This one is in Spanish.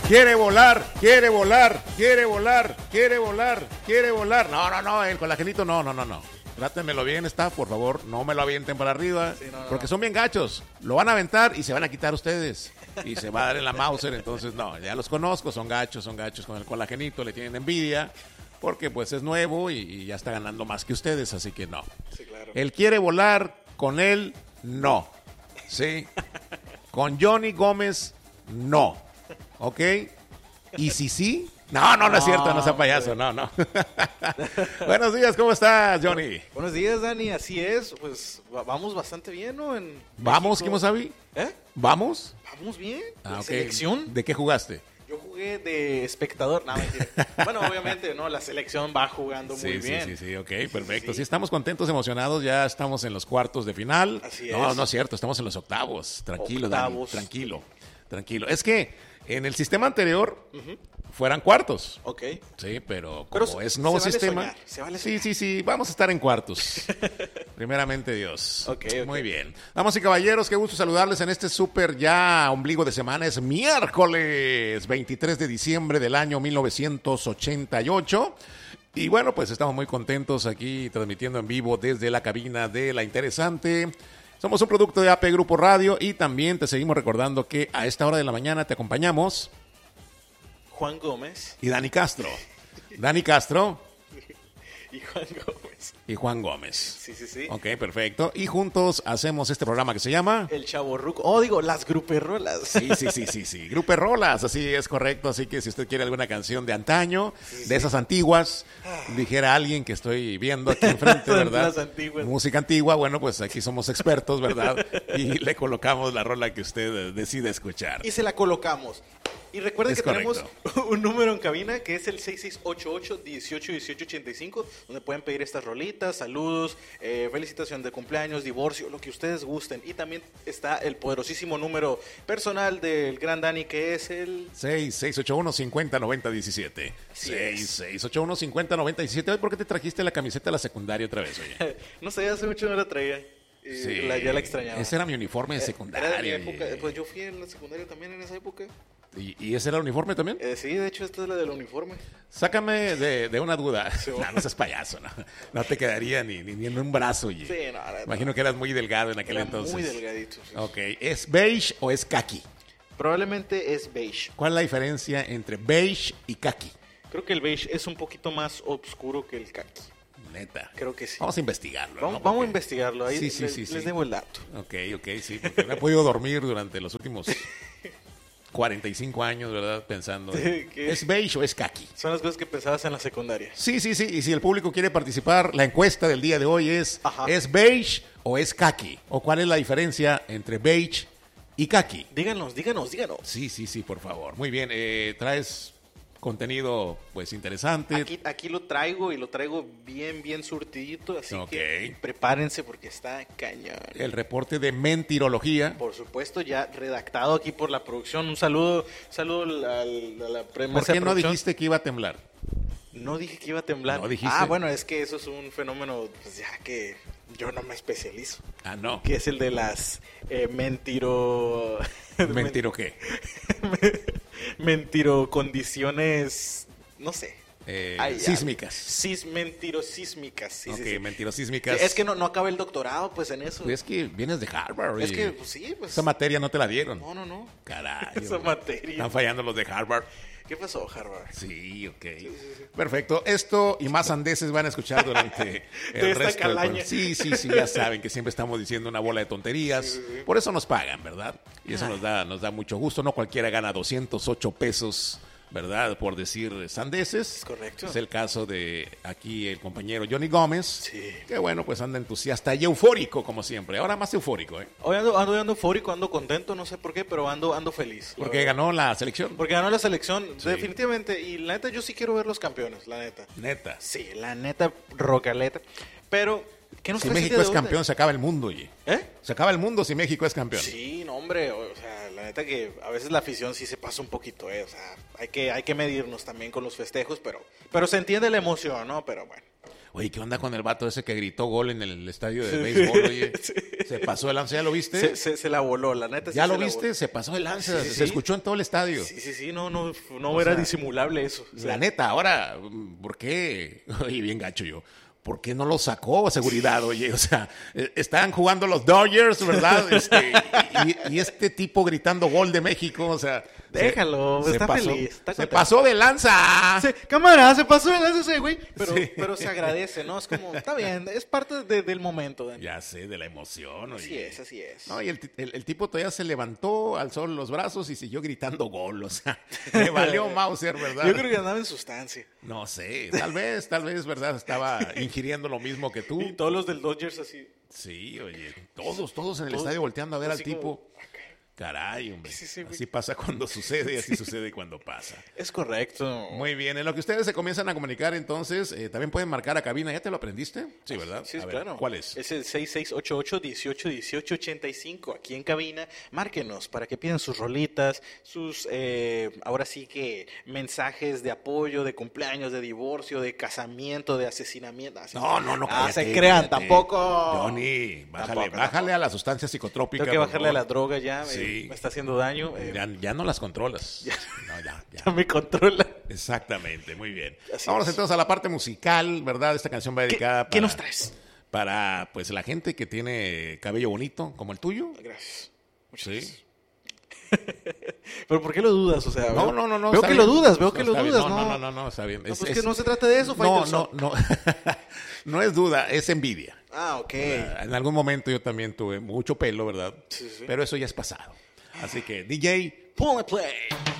quiere volar, quiere volar, quiere volar, quiere volar, quiere volar. No, el colagenito no. Trátenmelo bien, por favor, no me lo avienten para arriba, sí, porque son bien gachos. Lo van a aventar y se van a quitar ustedes. Y se va a dar en la Mauser, entonces no, ya los conozco, son gachos con el colagenito, le tienen envidia, porque pues es nuevo y ya está ganando más que ustedes, así que no. Sí, claro. Él quiere volar, con él, no. ¿Sí? Con Johnny Gómez, no. ¿Ok? Y si sí... No es cierto, no sea payaso, no. Buenos días, ¿cómo estás, Johnny? Buenos días, Dani, así es, pues vamos bastante bien, ¿no? ¿Vamos, Kimosabi? ¿Vamos? Vamos bien, okay. ¿Selección? ¿De qué jugaste? Yo jugué de espectador, no, mentira. Bueno, obviamente, ¿no? La selección va jugando muy bien. Sí, ok, perfecto. Sí, estamos contentos, emocionados, ya estamos en los cuartos de final. Así es. No es cierto, estamos en los octavos. Tranquilo, Dani, tranquilo. Es que en el sistema anterior fueran cuartos. Ok. Sí, pero como es nuevo sistema. Se vale soñar. Sí, vamos a estar en cuartos. Primeramente Dios. Okay. Muy bien. Damas y caballeros, qué gusto saludarles en este súper ya ombligo de semana. Es miércoles 23 de diciembre del año 1988. Y bueno, pues estamos muy contentos aquí transmitiendo en vivo desde la cabina de La Interesante. Somos un producto de AP Grupo Radio y también te seguimos recordando que a esta hora de la mañana te acompañamos Juan Gómez y Dani Castro. Dani Castro y Juan Gómez. Sí. Ok, perfecto. Y juntos hacemos este programa que se llama El Chavorruco. Las Gruperrolas. Sí. Gruperrolas, así es correcto. Así que si usted quiere alguna canción de antaño, de esas antiguas, dijera alguien que estoy viendo aquí enfrente, ¿verdad? Música antigua, bueno, pues aquí somos expertos, ¿verdad? Y le colocamos la rola que usted decide escuchar. Y se la colocamos. Y recuerden que correcto. Tenemos un número en cabina que es el 6688-181885, donde pueden pedir estas rolitas, saludos, felicitación de cumpleaños, divorcio, lo que ustedes gusten. Y también está el poderosísimo número personal del gran Dani, que es el 6681-509017. 6681-509017. Hoy, ¿por qué te trajiste la camiseta de la secundaria otra vez, oye? No sé, hace mucho no la traía. Ya la extrañaba. Ese era mi uniforme de secundaria. Era de mi época. Pues yo fui en la secundaria también en esa época. ¿Y ese era el uniforme también? Sí, de hecho, esta es la del uniforme. Sácame de una duda. Sí, no seas payaso, no te quedaría ni en un brazo. Oye. Sí, Imagino que eras muy delgado en aquel entonces. Muy delgadito. Sí. Ok, ¿es beige o es kaki? Probablemente es beige. ¿Cuál es la diferencia entre beige y kaki? Creo que el beige es un poquito más oscuro que el kaki. Neta. Creo que sí. Vamos a investigarlo. Vamos a investigarlo. Ahí sí. Les debo el dato. Ok, sí, porque no he podido dormir durante los últimos 45 años, ¿verdad? Pensando, ¿es beige o es kaki? Son las cosas que pensabas en la secundaria. Sí. Y si el público quiere participar, la encuesta del día de hoy es beige o es kaki? ¿O cuál es la diferencia entre beige y kaki? Díganos. Sí, por favor. Muy bien, traes contenido pues interesante. Aquí lo traigo y lo traigo bien surtidito, así que prepárense porque está cañón. El reporte de mentirología. Por supuesto, ya redactado aquí por la producción. Un saludo a la ¿Por qué no dijiste que iba a temblar? No dije que iba a temblar. ¿No dijiste? Bueno, es que eso es un fenómeno, pues ya que yo no me especializo. No. Que es el de las ¿Mentiro qué? Mentirocondiciones, no sé. Sísmicas. Mentirosísmicas. Sí. Mentirosísmicas. Sí, es que no acaba el doctorado, pues, en eso. Es que vienes de Harvard. Es que, pues, sí, pues. Esa materia no te la dieron. No. Caray. Esa materia. Están fallando los de Harvard. ¿Qué pasó, Harvard? Sí, ok. Sí. Perfecto. Esto y más andeses van a escuchar durante el resto calaña. Sí, ya saben que siempre estamos diciendo una bola de tonterías. Sí. Por eso nos pagan, ¿verdad? Y eso nos da mucho gusto. No cualquiera gana 208 pesos, ¿verdad? Por decir sandeces. Es correcto. Es el caso de aquí el compañero Johnny Gómez. Sí. Que bueno, pues anda entusiasta y eufórico como siempre. Ahora más eufórico, ¿eh? Hoy ando eufórico, ando contento, no sé por qué, pero ando feliz. Porque ganó la selección. Porque ganó la selección, sí. Definitivamente. Y la neta, yo sí quiero ver los campeones, la neta. ¿Neta? Sí, la neta, rocaleta. Pero ¿qué nos si México es campeón, se acaba el mundo, oye. Se acaba el mundo si México es campeón. Sí, no, hombre, o sea, la neta que a veces la afición sí se pasa un poquito, o sea, hay que medirnos también con los festejos, pero se entiende la emoción, ¿no? Pero bueno. Oye, ¿qué onda con el vato ese que gritó gol en el estadio de béisbol? Oye, Sí. se pasó de lanza, ¿ya lo viste? Se la voló, la neta. ¿Ya sí lo se la viste? voló. Se pasó de lanza, Sí, sí, se sí. escuchó en todo el estadio. Sí, no era disimulable eso. O sea, La neta, ahora, ¿por qué? Oye, bien gacho yo. ¿Por qué no lo sacó a seguridad? Oye, o sea, estaban jugando los Dodgers, ¿verdad? Y este tipo gritando gol de México, o sea... déjalo, está pasó, feliz. Está se contento. pasó de lanza. Cámara, se pasó el lance ese, güey. Sí. Pero se agradece, ¿no? Es como, está bien, es parte del momento, Dani. Ya sé, de la emoción. Oye. Así es. No, y el tipo todavía se levantó, alzó los brazos y siguió gritando gol. O sea, me valió Mauser, ¿verdad? Yo creo que andaba en sustancia. No sé, tal vez, ¿verdad? Estaba ingiriendo lo mismo que tú. Y todos los del Dodgers así. Sí, oye, todos en el Todos, estadio volteando a ver al así tipo. como, Caray, hombre. Sí, güey. Así pasa cuando sucede y así sucede cuando pasa. es correcto. Muy bien, en lo que ustedes se comienzan a comunicar, entonces, también pueden marcar a cabina. ¿Ya te lo aprendiste? Sí, ¿verdad? Sí, A ver, claro. ¿cuál es? Es el 6688-1818-85. Aquí en cabina, márquenos para que pidan sus rolitas, sus, ahora sí que, mensajes de apoyo, de cumpleaños, de divorcio, de casamiento, de asesinamiento. No, Ah, se cállate, crean, cállate. tampoco. Johnny, bájale Tampoco. a la sustancia psicotrópica. Tengo que por bajarle a la favor. droga ya, Sí. me está haciendo daño. Ya no las controlas. No, ya. Ya me controla. Exactamente, muy bien. Así Vámonos es. entonces a la parte musical, ¿verdad? Esta canción va dedicada ¿Qué nos traes? para pues la gente que tiene cabello bonito, como el tuyo. Gracias. Muchas Sí. gracias. Pero ¿por qué lo dudas? O sea, No. Veo está que bien. lo dudas, veo que lo Está bien. dudas, No, está bien. No, pues que no se trata de eso, No, Faitelson. no. No es duda, es envidia. Ah, ok. En algún momento yo también tuve mucho pelo, ¿verdad? Sí. Pero eso ya es pasado. Así que, DJ, Ponle play.